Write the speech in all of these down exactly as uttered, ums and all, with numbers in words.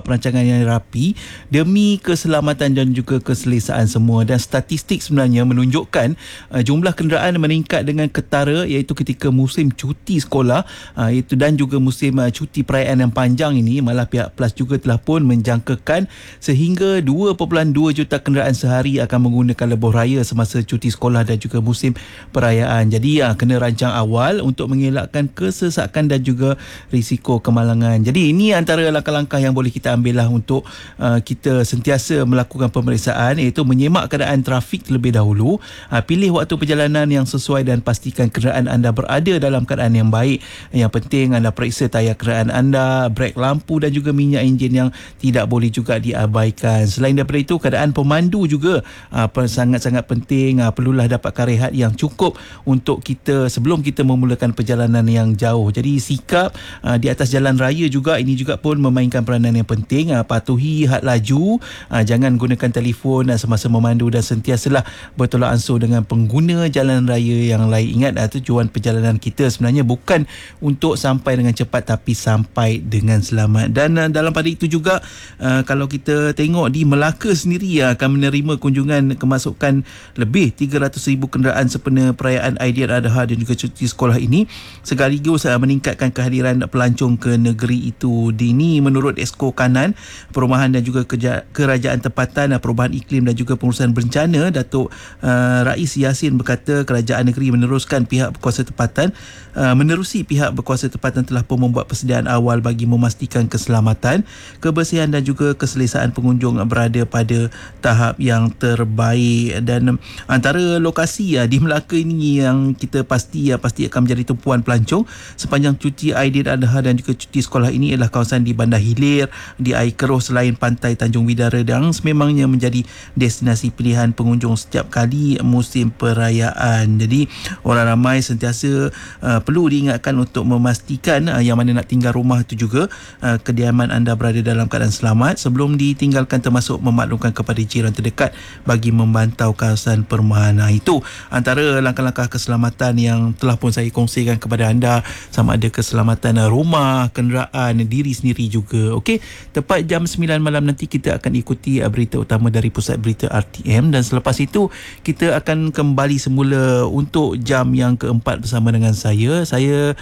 membuat perancangan yang rapi demi keselamatan dan juga keselesaan semua. Dan statistik sebenarnya menunjukkan uh, jumlah kenderaan meningkat dengan ketara iaitu ketika musim cuti sekolah uh, iaitu dan juga musim uh, cuti perayaan yang panjang ini. Malah pihak PLAS juga telah pun menjangkakan sehingga dua perpuluhan dua juta kenderaan sehari akan menggunakan lebuh raya semasa cuti sekolah dan juga musim perayaan. Jadi uh, kena rancang awal untuk mengelakkan kesesakan dan juga risiko kemalangan. Jadi ini antara langkah-langkah yang boleh kita ambil lah untuk uh, kita sentiasa melakukan pemeriksaan, iaitu menyemak keadaan trafik terlebih dahulu, uh, pilih waktu perjalanan yang sesuai dan pastikan kenderaan anda berada dalam keadaan yang baik. Yang penting anda periksa tayar kenderaan anda, brek lampu dan juga minyak enjin yang tidak boleh juga diabaikan. Selain daripada itu, keadaan pemandu juga uh, sangat-sangat penting. Uh, perlulah dapatkan rehat yang cukup untuk kita sebelum kita memulakan perjalanan yang jauh. Jadi sikap uh, di atas jalan raya juga, ini juga pun memainkan peranan yang penting. Uh, patuhi had laju, uh, jangan gunakan telefon uh, semasa memandu dan sentiasalah bertolak ansur dengan pengguna jalan raya yang lain. Ingat uh, tujuan perjalanan kita sebenarnya bukan untuk sampai dengan cepat tapi sampai dengan selamat. Dan uh, dalam pada itu juga uh, kalau kita tengok di Melaka sendiri uh, akan menerima kunjungan kemasukan lebih tiga ratus ribu kenderaan sempena perayaan Aidiladha dan juga cuti sekolah ini, sekaligus uh, meningkatkan kehadiran pelancong ke negeri itu. Ini menurut Esko Kanan Perumahan dan juga Keja- Kerajaan Tempatan, Perubahan Iklim dan juga Pengurusan Bencana, Datuk uh, Rais Yassin berkata kerajaan negeri meneruskan pihak berkuasa tempatan uh, menerusi pihak berkuasa tempatan telah pun membuat persediaan awal bagi memastikan keselamatan, kebersihan dan juga keselesaan pengunjung berada pada tahap yang terbaik. Dan antara lokasi uh, di Melaka ini yang kita pasti uh, pasti akan menjadi tumpuan pelancong sepanjang cuti Aidiladha dan juga cuti sekolah ini ialah kawasan di Bandar Hilir, di Air Keroh selain pantai Tanjung Bidara, dan sememangnya menjadi destinasi pilihan pengunjung setiap kali musim perayaan. Jadi orang ramai sentiasa uh, perlu diingatkan untuk memastikan uh, yang mana nak tinggal rumah itu juga uh, kediaman anda berada dalam keadaan selamat sebelum ditinggalkan, termasuk memaklumkan kepada jiran terdekat bagi memantau kawasan perumahan. Nah, itu antara langkah-langkah keselamatan yang telah pun saya kongsikan kepada anda, sama ada keselamatan rumah, kenderaan, diri sendiri juga. Okey, tepat jam sembilan malam nanti kita akan ikuti berita utama dari Pusat Berita R T M, dan selepas itu kita akan kembali semula untuk jam yang keempat bersama dengan saya. Saya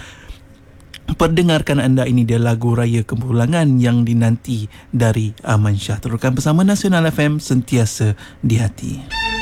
perdengarkan anda, ini dia lagu Raya Kepulangan yang dinanti dari Aman Shah. Teruskan bersama Nasional F M, sentiasa di hati.